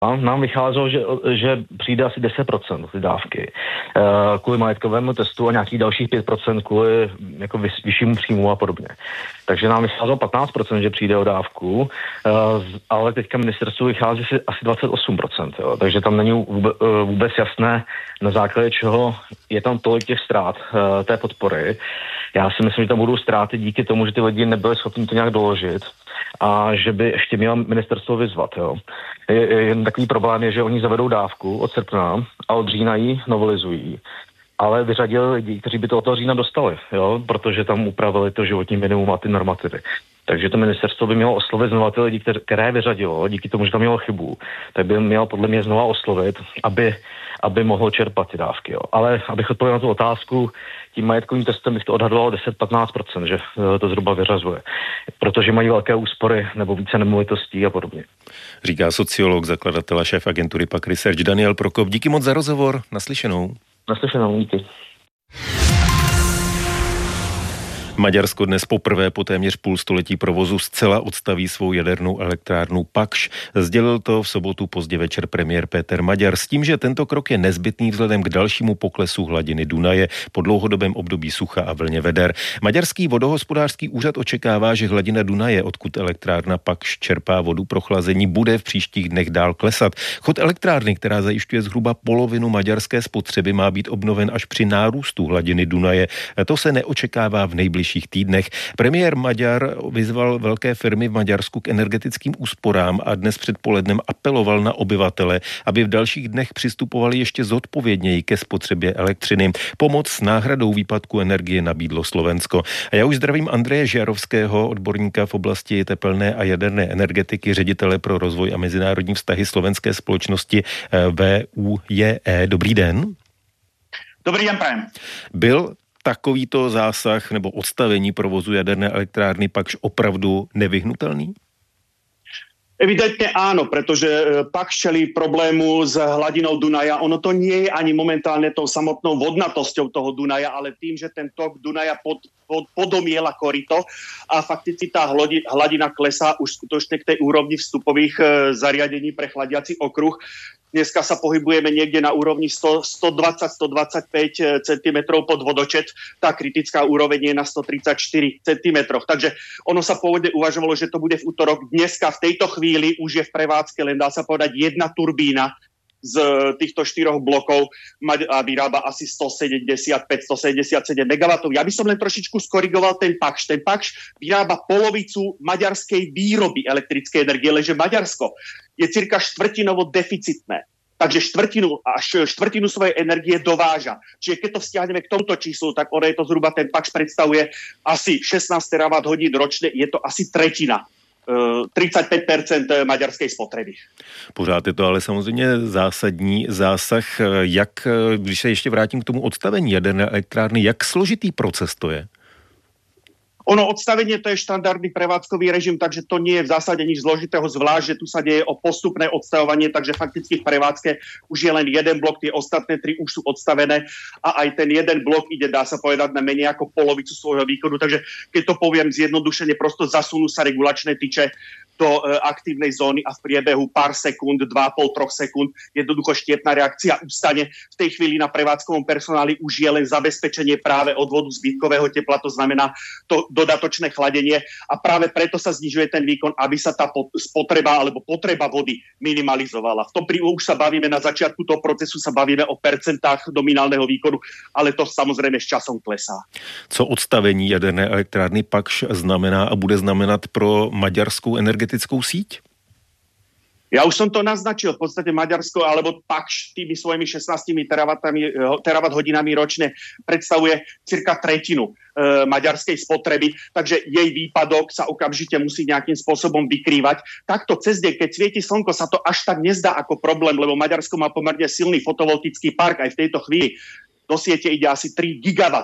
Nám vycházelo, že přijde asi 10% ty dávky kvůli majetkovému testu a nějakých dalších 5% kvůli jako vyššímu příjmu a podobně. Takže nám vycházelo 15%, že přijde o dávku, ale teďka ministerstvu vychází asi 28%. Jo. Takže tam není vůbec jasné, na základě čeho je tam tolik těch ztrát té podpory. Já si myslím, že tam budou ztráty díky tomu, že ty lidi nebyli schopni to nějak doložit a že by ještě měla ministerstvo vyzvat. Jo. Jen takový problém je, že oni zavedou dávku od srpna a od října ji novelizují, ale vyřadili lidi, kteří by to od toho října dostali, jo, protože tam upravili to životní minimum a ty normativy. Takže to ministerstvo by mělo oslovit znova ty lidi, které vyřadilo, díky tomu, že tam mělo chybu, tak by mělo podle mě znova oslovit, aby mohlo čerpat ty dávky. Jo. Ale abych odpověděl na tu otázku, tím majetkovým testem bych to odhadoval 10-15%, že to zhruba vyřazuje. Protože mají velké úspory nebo více nemovitostí a podobně. Říká sociolog, zakladatel a šéf agentury PAQ Research Daniel Prokop. Díky moc za rozhovor. Naslyšenou. Naslyšenou, díky. Maďarsko dnes poprvé po téměř půlstoletí provozu zcela odstaví svou jadernou elektrárnu Pakš. Sdělil to v sobotu pozdě večer premiér Péter Maďar s tím, že tento krok je nezbytný vzhledem k dalšímu poklesu hladiny Dunaje po dlouhodobém období sucha a vlně veder. Maďarský vodohospodářský úřad očekává, že hladina Dunaje, odkud elektrárna Pakš čerpá vodu pro chlazení, bude v příštích dnech dál klesat. Chod elektrárny, která zajišťuje zhruba polovinu maďarské spotřeby, má být obnoven až při nárůstu hladiny Dunaje. To se neočekává v nejbližších týdnech. Premiér Maďar vyzval velké firmy v Maďarsku k energetickým úsporám a dnes předpolednem apeloval na obyvatele, aby v dalších dnech přistupovali ještě zodpovědněji ke spotřebě elektřiny. Pomoc s náhradou výpadku energie nabídlo Slovensko. A já už zdravím Andreje Žiarovského, odborníka v oblasti tepelné a jaderné energetiky, ředitele pro rozvoj a mezinárodní vztahy slovenské společnosti VUJE. Dobrý den. Dobrý den, prajem. Byl takovýto zásah nebo odstavení provozu jaderné elektrárny Pakš opravdu nevyhnutelný? Evidentne áno, pretože Pakš čelí problému s hladinou Dunaja. Ono to nie je ani momentálne tou samotnou vodnatosťou toho Dunaja, ale tým, že ten tok Dunaja podomiela korito a fakticky tá hladina klesá už skutočne k tej úrovni vstupových zariadení pre chladiaci okruh. Dneska sa pohybujeme niekde na úrovni 120-125 cm pod vodočet. Tá kritická úroveň je na 134 cm. Takže ono sa pôvodne uvažovalo, že to bude v útorok. Dneska v tejto chvíli už je v prevádzke len, dá sa povedať, jedna turbína z týchto 4 blokov a vyrába asi 175-177 MW. Ja by som len trošičku skorigoval ten Pakš. Ten Pakš vyrába polovicu maďarskej výroby elektrickej energie, lenže Maďarsko je cirka štvrtinovo deficitné. Takže štvrtinu svojej energie dováža. Čiže keď to stiahneme k tomuto číslu, tak ono je to zhruba, ten Pakš predstavuje asi 16 TWh ročne, je to asi tretina. 35% maďarské spotreby. Pořád je to ale samozřejmě zásadní zásah. Když se ještě vrátím k tomu odstavení jaderné elektrárny, jak složitý proces to je? Ono odstavenie to je štandardný prevádzkový režim, takže to nie je v zásade nič zložitého, zvlášť, že tu sa deje o postupné odstavovanie, takže fakticky v prevádzke už je len jeden blok, tie ostatné 3 už sú odstavené a aj ten jeden blok ide, dá sa povedať, na menej ako polovicu svojho výkonu, takže keď to poviem zjednodušene, prosto zasunú sa regulačné tyče do aktívnej zóny a v priebehu pár sekúnd, 2,5-3 sekúnd, jednoducho štiepná reakcia ustane. V tej chvíli na prevádzkovom personáli už je len zabezpečenie práve odvodu zbytkového tepla, to znamená to dodatočné chladenie a práve preto sa znižuje ten výkon, aby sa tá spotreba alebo potreba vody minimalizovala. V tom už sa bavíme na začiatku toho procesu, sa bavíme o percentách nominálneho výkonu, ale to samozrejme s časom klesá. Co odstavení jaderné elektrárny Pakš znamená a bude znamenat pro maďarskou energetickou síť? Ja už som to naznačil, v podstate Maďarsko alebo Pakš tými svojimi 16 terawatt hodinami ročne predstavuje cirka tretinu maďarskej spotreby, takže jej výpadok sa okamžite musí nejakým spôsobom vykrývať. Takto cez deň, keď svieti slnko, sa to až tak nezdá ako problém, lebo Maďarsko má pomerne silný fotovoltický park aj v tejto chvíli. Do siete ide asi 3 gigawaty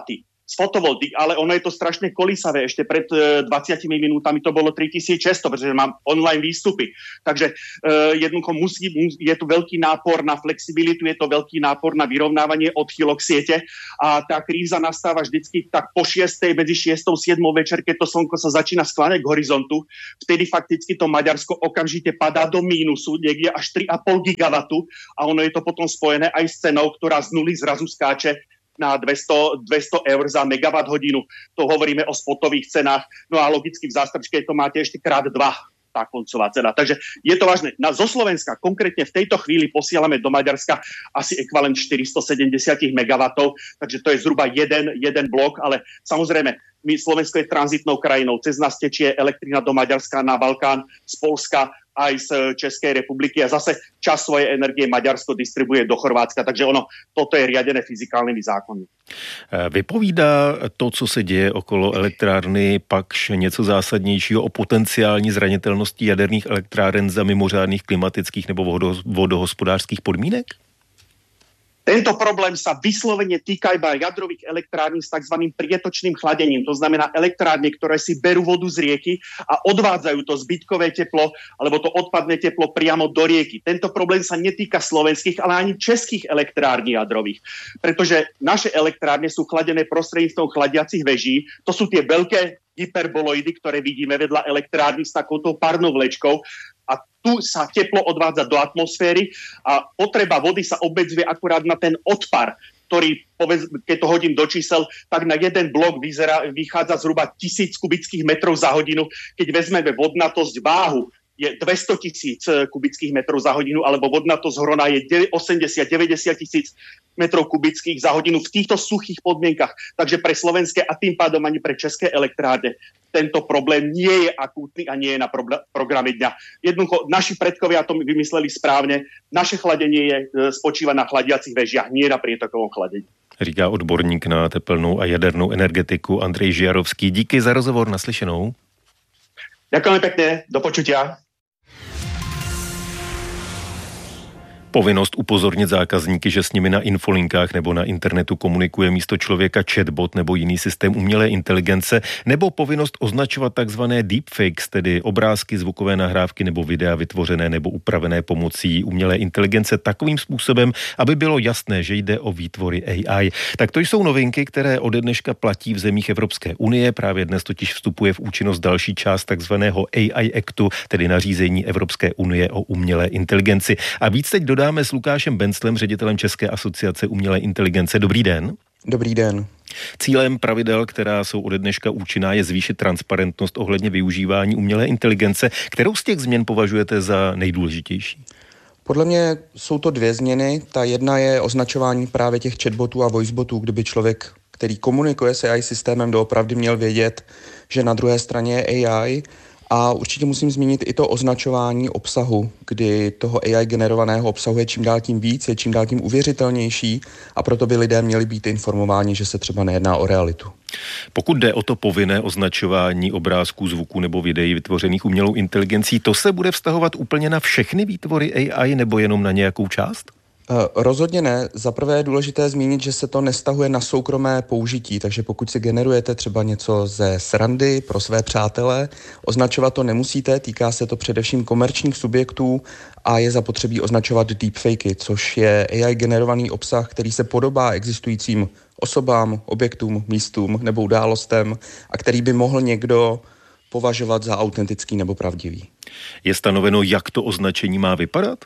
z fotovoltík, ale ono je to strašne kolísavé. Ešte pred 20 minútami to bolo 3600, pretože mám online výstupy. Takže jednoducho je tu veľký nápor na flexibilitu, je to veľký nápor na vyrovnávanie odchýlok siete a tá kríza nastáva vždycky tak po 6. medzi 6. a 7. večer, keď to slnko sa začína skláňať k horizontu. Vtedy fakticky to Maďarsko okamžite padá do mínusu, niekde až 3,5 gigawatu a ono je to potom spojené aj s cenou, ktorá z nuly zrazu skáče na 200 eur za megawatt hodinu. To hovoríme o spotových cenách. No a logicky v zástrčke to máte ešte krát 2, tá koncová cena. Takže je to vážne. Zo Slovenska konkrétne v tejto chvíli posielame do Maďarska asi ekvivalent 470 megawattov, takže to je zhruba jeden blok, ale samozrejme, Slovensko je tranzitnou krajinou. Cez nás tečie elektrina do Maďarska, na Balkán, z Polska, aj z Českej republiky a zase časť svojej energie Maďarsko distribuje do Chorvátska, takže toto je riadené fyzikálnymi zákonmi. Vypovídá to, co se děje okolo elektrárny, Pakš něco zásadnějšího o potenciální zranitelnosti jaderných elektráren za mimořádných klimatických nebo vodohospodářských podmínek? Tento problém sa vyslovene týka iba jadrových elektrární s tzv. Prietočným chladením. To znamená elektrárne, ktoré si berú vodu z rieky a odvádzajú to zbytkové teplo alebo to odpadné teplo priamo do rieky. Tento problém sa netýka slovenských, ale ani českých elektrární jadrových. Pretože naše elektrárne sú chladené prostredníctvom chladiacich veží. To sú tie veľké hyperboloidy, ktoré vidíme vedľa elektrárny s takouto párnou vlečkou. A tu sa teplo odvádza do atmosféry a potreba vody sa obmedzuje akurát na ten odpar, ktorý, keď to hodím do čísel, tak na jeden blok vychádza zhruba 1000 kubických metrov za hodinu. Keď vezmeme vodnatosť váhu, je 200 000 kubických metrov za hodinu, alebo vodnatosť hrona je 80-90 tisíc metrov kubických za hodinu v týchto suchých podmienkach. Takže pre slovenské a tým pádom ani pre české elektrárne tento problém nie je akútny a nie je na programe dňa. Jednoducho, naši predkovia to vymysleli správne. Naše chladenie spočíva na chladiacich vežiach, nie na prietokovom chladení. Říká odborník na tepelnou a jadernou energetiku Andrej Žiarovský. Díky za rozhovor, naslyšenou. Ďakujem pekne, do počutia. Povinnost upozornit zákazníky, že s nimi na infolinkách nebo na internetu komunikuje místo člověka chatbot nebo jiný systém umělé inteligence, nebo povinnost označovat takzvané deepfakes, tedy obrázky, zvukové nahrávky nebo videa vytvořené nebo upravené pomocí umělé inteligence takovým způsobem, aby bylo jasné, že jde o výtvory AI. Tak to jsou novinky, které ode dneška platí v zemích Evropské unie. Právě dnes totiž vstupuje v účinnost další část takzvaného AI Actu, tedy nařízení Evropské unie o umělé inteligenci. A víc teď dodáme s Lukášem Benclem, ředitelem České asociace umělé inteligence. Dobrý den. Dobrý den. Cílem pravidel, která jsou ode dneška účinná, je zvýšit transparentnost ohledně využívání umělé inteligence. Kterou z těch změn považujete za nejdůležitější? Podle mě jsou to dvě změny. Ta jedna je označování právě těch chatbotů a voicebotů, kdyby člověk, který komunikuje s AI systémem, doopravdy měl vědět, že na druhé straně je AI. A určitě musím zmínit i to označování obsahu, kdy toho AI generovaného obsahu je čím dál tím víc, je čím dál tím uvěřitelnější a proto by lidé měli být informováni, že se třeba nejedná o realitu. Pokud jde o to povinné označování obrázků, zvuků nebo videí vytvořených umělou inteligencí, to se bude vztahovat úplně na všechny výtvory AI nebo jenom na nějakou část? Rozhodně ne. Za prvé je důležité zmínit, že se to nestahuje na soukromé použití, takže pokud si generujete třeba něco ze srandy pro své přátele, označovat to nemusíte, týká se to především komerčních subjektů a je zapotřebí označovat deepfakey, což je AI generovaný obsah, který se podobá existujícím osobám, objektům, místům nebo událostem a který by mohl někdo považovat za autentický nebo pravdivý. Je stanoveno, jak to označení má vypadat?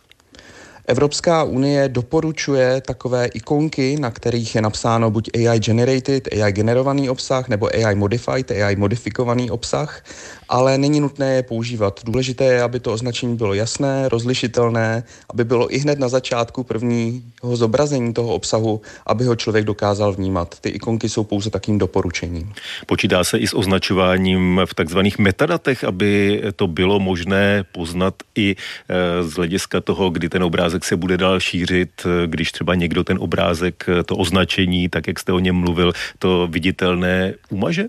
Evropská unie doporučuje takové ikonky, na kterých je napsáno buď AI generated, AI generovaný obsah, nebo AI modified, AI modifikovaný obsah, ale není nutné je používat. Důležité je, aby to označení bylo jasné, rozlišitelné, aby bylo i hned na začátku prvního zobrazení toho obsahu, aby ho člověk dokázal vnímat. Ty ikonky jsou pouze takým doporučením. Počítá se i s označováním v takzvaných metadatech, aby to bylo možné poznat i z hlediska toho, kdy ten obrázek se bude dál šířit, když třeba někdo ten obrázek, to označení, tak jak jste o něm mluvil, to viditelné umaže?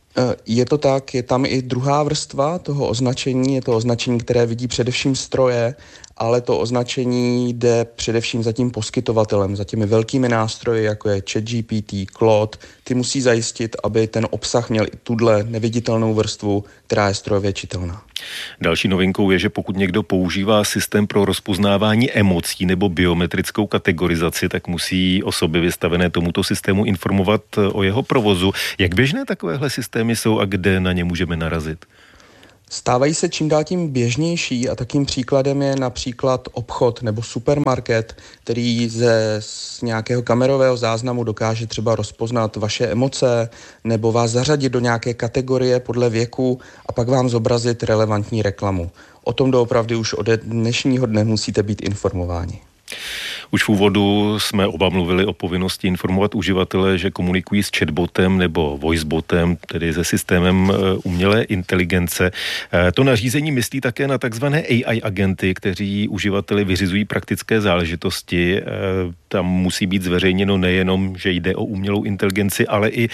Je to tak, je tam i druhá vrstva toho označení, je to označení, které vidí především stroje, ale to označení jde především za tím poskytovatelem, za těmi velkými nástroji, jako je ChatGPT, Claude, ty musí zajistit, aby ten obsah měl i tuhle neviditelnou vrstvu, která je strojově čitelná. Další novinkou je, že pokud někdo používá systém pro rozpoznávání emocí nebo biometrickou kategorizaci, tak musí osoby vystavené tomuto systému informovat o jeho provozu. Jak běžné takovéhle systémy jsou a kde na ně můžeme narazit? Stávají se čím dál tím běžnější a takým příkladem je například obchod nebo supermarket, který z nějakého kamerového záznamu dokáže třeba rozpoznat vaše emoce nebo vás zařadit do nějaké kategorie podle věku a pak vám zobrazit relevantní reklamu. O tom doopravdy už od dnešního dne musíte být informováni. Už v úvodu jsme oba mluvili o povinnosti informovat uživatele, že komunikují s chatbotem nebo voicebotem, tedy se systémem umělé inteligence. To nařízení myslí také na takzvané AI agenty, kteří uživateli vyřizují praktické záležitosti. Tam musí být zveřejněno nejenom, že jde o umělou inteligenci, ale i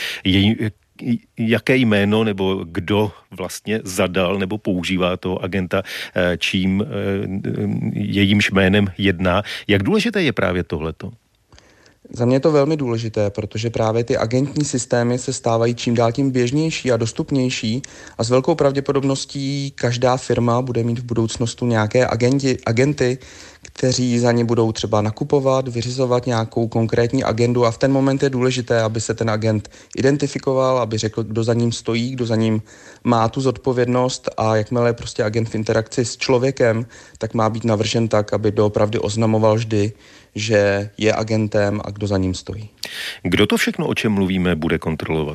jaké jméno nebo kdo vlastně zadal nebo používá toho agenta, čím jejímž jménem jedná. Jak důležité je právě tohleto? Za mě je to velmi důležité, protože právě ty agentní systémy se stávají čím dál tím běžnější a dostupnější a s velkou pravděpodobností každá firma bude mít v budoucnosti nějaké agenty, kteří za ně budou třeba nakupovat, vyřizovat nějakou konkrétní agendu a v ten moment je důležité, aby se ten agent identifikoval, aby řekl, kdo za ním stojí, kdo za ním má tu zodpovědnost a jakmile je prostě agent v interakci s člověkem, tak má být navržen tak, aby doopravdy oznamoval vždy, že je agentem a kdo za ním stojí. Kdo to všechno, o čem mluvíme, bude kontrolovat?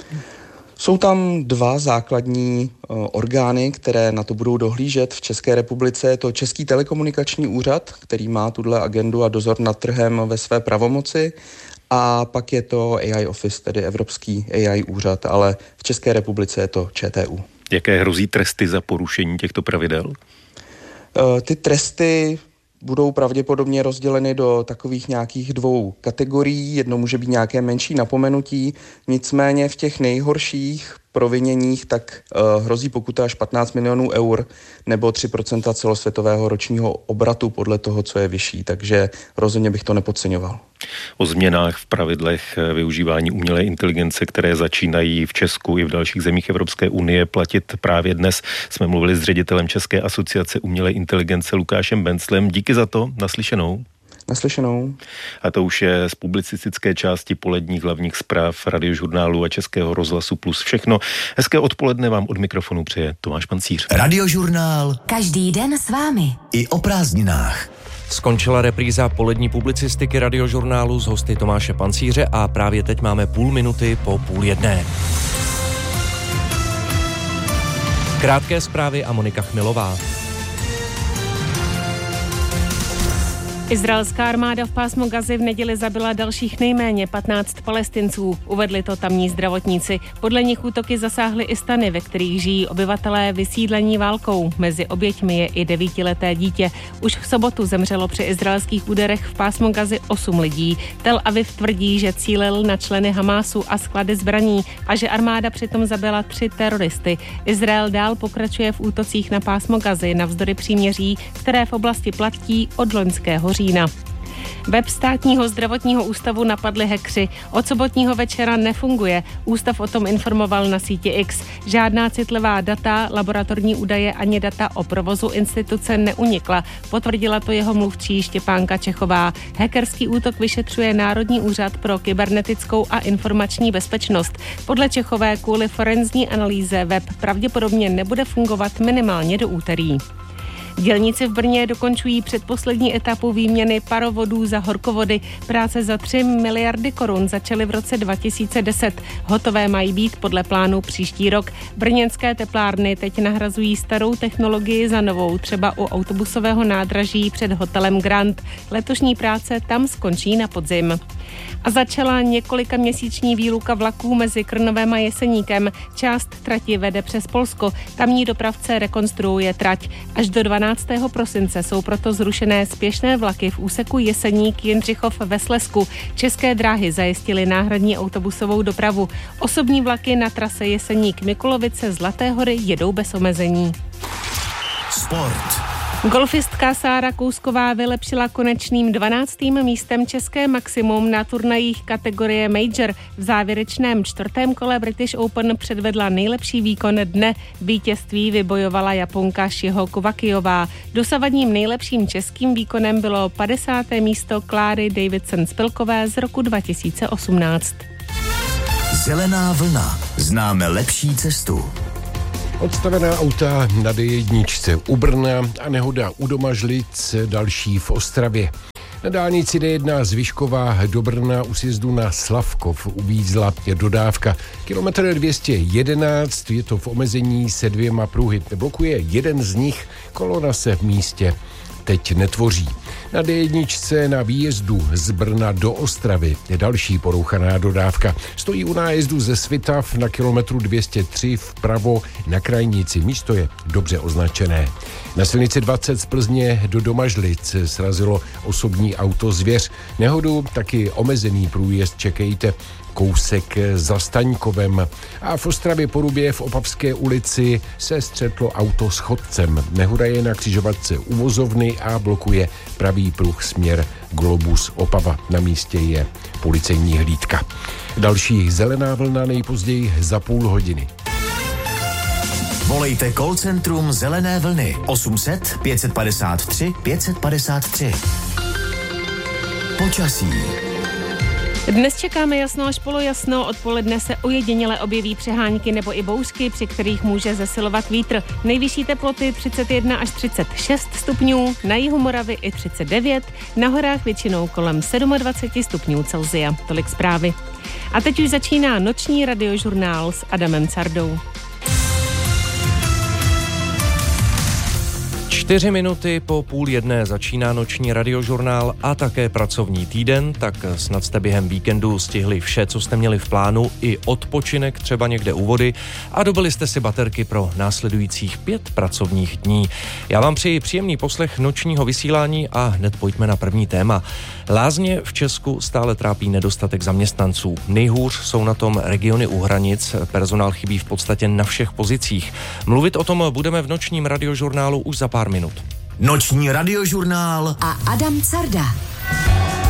Jsou tam dva základní orgány, které na to budou dohlížet v České republice. Je to Český telekomunikační úřad, který má tuhle agendu a dozor nad trhem ve své pravomoci. A pak je to AI Office, tedy Evropský AI úřad, ale v České republice je to ČTÚ. Jaké hrozí tresty za porušení těchto pravidel? Ty tresty budou pravděpodobně rozděleny do takových nějakých dvou kategorií. Jedno může být nějaké menší napomenutí, nicméně v těch nejhorších proviněních tak hrozí pokuta až 15 milionů eur nebo 3% celosvětového ročního obratu podle toho, co je vyšší, takže rozhodně bych to nepodceňoval. O změnách v pravidlech využívání umělé inteligence, které začínají v Česku i v dalších zemích Evropské unie platit právě dnes, jsme mluvili s ředitelem České asociace umělé inteligence Lukášem Benclem. Díky za to, naslyšenou. Naslyšenou. A to už je z publicistické části poledních hlavních zpráv Radiožurnálu a Českého rozhlasu Plus všechno. Hezké odpoledne vám od mikrofonu přeje Tomáš Pancíř. Radiožurnál. Každý den s vámi. I o prázdninách. Skončila repríza polední publicistiky Radiožurnálu s hosty Tomáše Pancíře a právě teď máme půl minuty po 12:30. Krátké zprávy a Monika Chmilová. Izraelská armáda v pásmu Gazy v neděli zabila dalších nejméně 15 Palestinců. Uvedli to tamní zdravotníci. Podle nich útoky zasáhly i stany, ve kterých žijí obyvatelé vysídlení válkou. Mezi oběťmi je i 9leté dítě. Už v sobotu zemřelo při izraelských úderech v pásmu Gazy 8 lidí. Tel Aviv tvrdí, že cílil na členy Hamásu a sklady zbraní a že armáda přitom zabila 3 teroristy. Izrael dál pokračuje v útocích na pásmo Gazy navzdory příměří, které v oblasti platí od loňského října. Web státního zdravotního ústavu napadli hackři. Od sobotního večera nefunguje. Ústav o tom informoval na síti X. Žádná citlivá data, laboratorní údaje ani data o provozu instituce neunikla. Potvrdila to jeho mluvčí Štěpánka Čechová. Hackerský útok vyšetřuje Národní úřad pro kybernetickou a informační bezpečnost. Podle Čechové kvůli forenzní analýze web pravděpodobně nebude fungovat minimálně do úterý. Dělníci v Brně dokončují předposlední etapu výměny parovodů za horkovody. Práce za 3 miliardy korun začaly v roce 2010. Hotové mají být podle plánu příští rok. Brněnské teplárny teď nahrazují starou technologii za novou, třeba u autobusového nádraží před hotelem Grand. Letošní práce tam skončí na podzim. A začala několikaměsíční výluka vlaků mezi Krnovem a Jeseníkem. Část trati vede přes Polsko. Tamní dopravce rekonstruuje trať. Až do 12. prosince jsou proto zrušené spěšné vlaky v úseku Jeseník-Jindřichov ve Slezsku. České dráhy zajistily náhradní autobusovou dopravu. Osobní vlaky na trase Jeseník-Mikulovice Zlaté Hory jedou bez omezení. Sport. Golfistka Česká Sára Kousková vylepšila konečným 12. místem české maximum na turnajích kategorie Major. V závěrečném 4. kole British Open předvedla nejlepší výkon dne. Vítězství vybojovala Japonka Shiho Kovakijová. Dosavadním nejlepším českým výkonem bylo 50. místo Kláry Davidson-Spilkové z roku 2018. Zelená vlna. Známe lepší cestu. Odstavená auta na D1 u Brna a nehoda u Domažlic, další v Ostravě. Na dálnici D1 z Vyškova do Brna u sjezdu na Slavkov uvízla dodávka. Kilometr 211, je to v omezení se 2 pruhy. Blokuje jeden z nich, kolona se v místě teď netvoří. Na D1 na výjezdu z Brna do Ostravy je další porouchaná dodávka. Stojí u nájezdu ze Svitav na kilometru 203 vpravo na krajnici. Místo je dobře označené. Na silnici 20 z Plzně do Domažlic srazilo osobní auto Zvěř. Nehodu taky omezený průjezd čekejte kousek za Staňkovem. A v Ostravě Porubě v Opavské ulici se střetlo auto s chodcem. Nehoda je na křižovatce u vozovny a blokuje pravý pruh směr Globus Opava. Na místě je policejní hlídka. Další zelená vlna nejpozději za půl hodiny. Volejte call centrum Zelené vlny 800 553 553. Počasí. Dnes čekáme jasno až polojasno, odpoledne se ojediněle objeví přehánky nebo i bouřky, při kterých může zesilovat vítr. Nejvyšší teploty 31 až 36 stupňů, na jihu Moravy i 39, na horách většinou kolem 27 stupňů Celsia. Tolik zprávy. A teď už začíná noční radiožurnál s Adamem Cardou. 4 minuty po 12:30 začíná noční radiožurnál a také pracovní týden, tak snad jste během víkendu stihli vše, co jste měli v plánu, i odpočinek třeba někde u vody a dobili jste si baterky pro následujících 5 pracovních dní. Já vám přeji příjemný poslech nočního vysílání a hned pojďme na první téma. Lázně v Česku stále trápí nedostatek zaměstnanců. Nejhůř jsou na tom regiony u hranic, personál chybí v podstatě na všech pozicích. Mluvit o tom budeme v nočním radiožurnálu už za pár minut. Noční radiožurnál a Adam Carda.